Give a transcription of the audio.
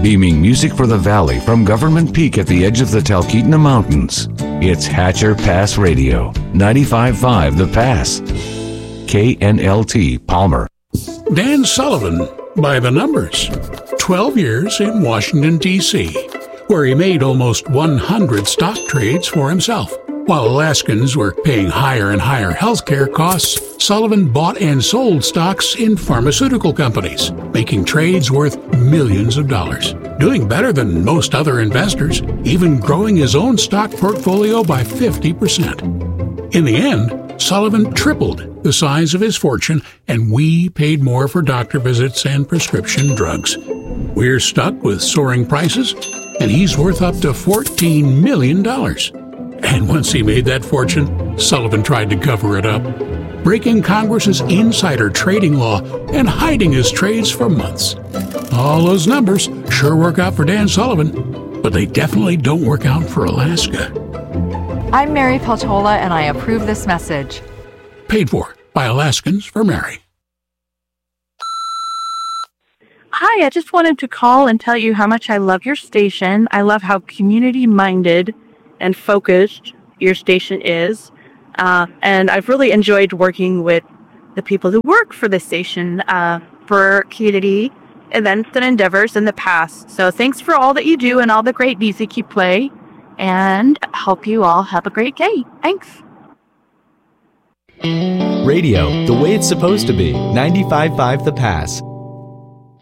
Beaming music for the valley from Government Peak at the edge of the Talkeetna Mountains. It's Hatcher Pass Radio, 95.5 The Pass. KNLT Palmer. Dan Sullivan, by the numbers. 12 years in Washington, D.C., where he made almost 100 stock trades for himself. While Alaskans were paying higher and higher healthcare costs, Sullivan bought and sold stocks in pharmaceutical companies, making trades worth millions of dollars, doing better than most other investors, even growing his own stock portfolio by 50%. In the end, Sullivan tripled the size of his fortune, and we paid more for doctor visits and prescription drugs. We're stuck with soaring prices, and he's worth up to $14 million. And once he made that fortune, Sullivan tried to cover it up, breaking Congress's insider trading law and hiding his trades for months. All those numbers sure work out for Dan Sullivan, but they definitely don't work out for Alaska. I'm Mary Peltola, and I approve this message. Paid for by Alaskans for Mary. Hi, I just wanted to call and tell you how much I love your station. I love how community-minded and focused your station is. And I've really enjoyed working with the people who work for the station for community events and endeavors in the past. So thanks for all that you do and all the great music you play. And hope you all have a great day. Thanks. Radio, the way it's supposed to be. 95.5 The Pass.